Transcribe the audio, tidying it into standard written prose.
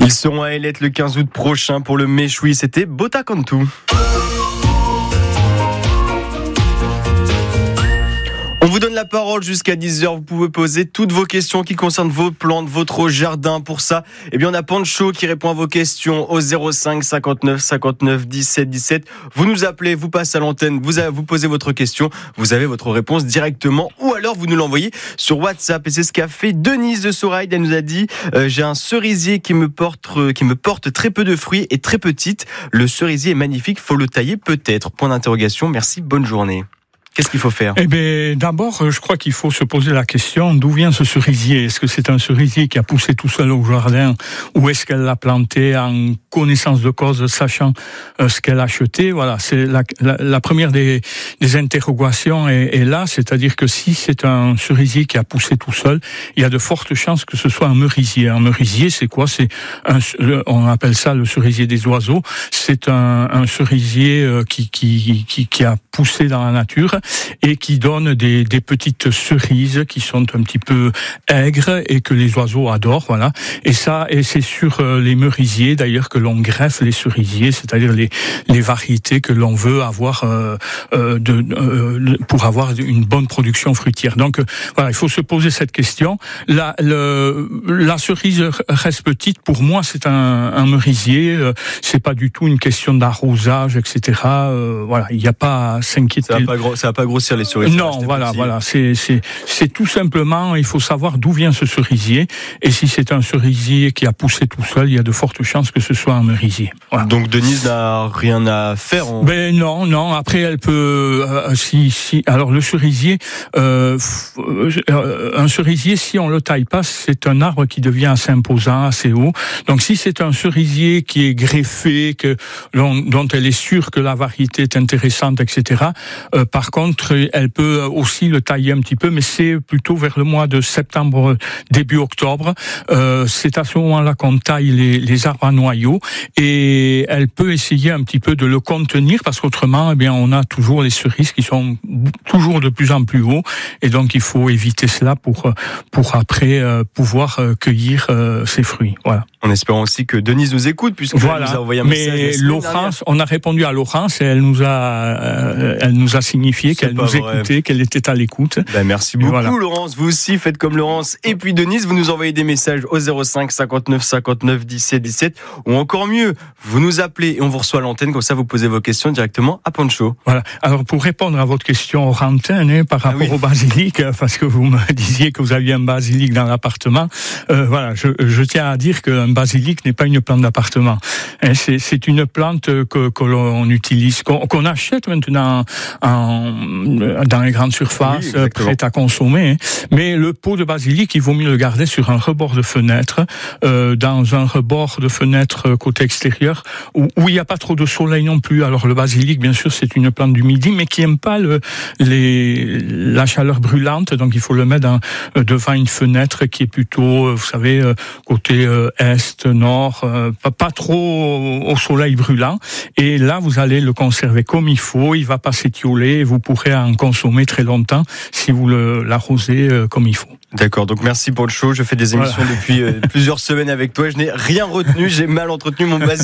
Ils seront à Ailette le 15 août prochain pour le Méchoui. C'était Bota Cantu. On vous donne la parole jusqu'à 10h. Vous pouvez poser toutes vos questions qui concernent vos plantes, votre jardin. Pour ça, on a Pancho qui répond à vos questions au 05 59 59 17 17. Vous nous appelez, vous passez à l'antenne, vous posez votre question. Vous avez votre réponse directement ou alors vous nous l'envoyez sur WhatsApp. Et c'est ce qu'a fait Denise de Sorail. Elle nous a dit j'ai un cerisier qui me porte très peu de fruits et très petite. Le cerisier est magnifique, faut le tailler peut-être. Point d'interrogation. Merci, bonne journée. Qu'est-ce qu'il faut faire ? D'abord, je crois qu'il faut se poser la question d'où vient ce cerisier. Est-ce que c'est un cerisier qui a poussé tout seul au jardin ou est-ce qu'elle l'a planté en connaissance de cause, sachant ce qu'elle a acheté ? Voilà, c'est la première des interrogations est là, c'est-à-dire que si c'est un cerisier qui a poussé tout seul, il y a de fortes chances que ce soit un merisier. Un merisier, c'est quoi ? On appelle ça le cerisier des oiseaux. C'est un cerisier qui a poussé dans la nature et qui donne des petites cerises qui sont un petit peu aigres et que les oiseaux adorent, voilà. Et c'est sur les merisiers d'ailleurs que l'on greffe les cerisiers, c'est-à-dire les variétés que l'on veut avoir pour avoir une bonne production fruitière. Donc voilà, il faut se poser cette question. La cerise reste petite. Pour moi, c'est un merisier. C'est pas du tout une question d'arrosage, etc. Voilà, il n'y a pas à s'inquiéter. Ça va pas grossir les cerises. Non, voilà. C'est tout simplement, il faut savoir d'où vient ce cerisier. Et si c'est un cerisier qui a poussé tout seul, il y a de fortes chances que ce soit un merisier. Voilà. Donc Denise n'a rien à faire. Non. Après, elle peut. Alors le cerisier, un cerisier, si on le taille pas, c'est un arbre qui devient assez imposant, assez haut. Donc si c'est un cerisier qui est greffé, dont elle est sûre que la variété est intéressante, etc. Par contre, elle peut aussi le tailler un petit peu, mais c'est plutôt vers le mois de septembre, début octobre. C'est à ce moment-là qu'on taille les arbres à noyaux et elle peut essayer un petit peu de le contenir parce qu'autrement, on a toujours les cerises qui sont toujours de plus en plus hauts et donc il faut éviter cela pour après pouvoir cueillir ces fruits. Voilà. En espérant aussi que Denise nous écoute puisqu'elle nous a envoyé un message. Mais Laurence, on a répondu à Laurence et elle nous a signifié qu'elle nous écoutait, qu'elle était à l'écoute. Merci beaucoup, voilà. Laurence. Vous aussi, faites comme Laurence. Et puis Denise, vous nous envoyez des messages au 05 59 59 17 17. Ou encore mieux, vous nous appelez et on vous reçoit à l'antenne. Comme ça, vous posez vos questions directement à Pancho. Voilà. Alors, pour répondre à votre question hors antenne, par rapport au basilic, parce que vous me disiez que vous aviez un basilic dans l'appartement, voilà, je tiens à dire qu'un basilic n'est pas une plante d'appartement. C'est une plante que l'on utilise, qu'on achète maintenant dans les grandes surfaces, prêtes à consommer. Mais le pot de basilic, il vaut mieux le garder sur un rebord de fenêtre, dans un rebord de fenêtre côté extérieur, où il n'y a pas trop de soleil non plus. Alors le basilic, bien sûr, c'est une plante du midi, mais qui n'aime pas la chaleur brûlante, donc il faut le mettre devant une fenêtre qui est plutôt, vous savez, côté est, nord, pas trop au soleil brûlant. Et là, vous allez le conserver comme il faut, il va pas s'étioler, et vous pourrez en consommer très longtemps si vous l'arrosez comme il faut. D'accord, donc merci pour le show. Je fais des émissions depuis plusieurs semaines avec toi. Je n'ai rien retenu, j'ai mal entretenu mon basilic.